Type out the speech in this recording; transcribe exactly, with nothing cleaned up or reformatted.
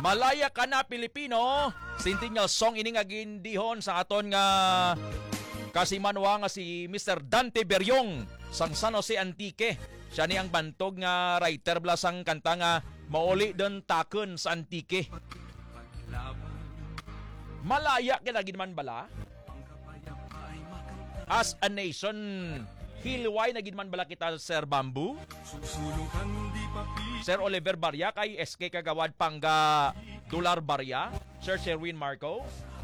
Malaya ka na Pilipino. Sintinyo song ini nga gindihon sa aton nga kasimanwa nga si Mister Dante Beryong sang San Jose Antique. Siya ni ang bantog nga writer blasang kanta nga mauli don takon sa Antique. Malaya kinagin man bala. As a nation, hilway na gid man bala kita Sir Bamboo. Sir Oliver Barya kay S K Kagawad Pangga Dular Barya, Sir Sherwin Marco.